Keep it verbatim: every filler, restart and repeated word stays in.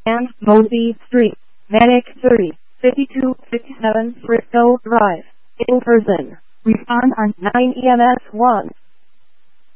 and Mosby Street, Medic thirty, fifty-two fifty-seven Frisco Drive, in person. Respond on nine E M S one.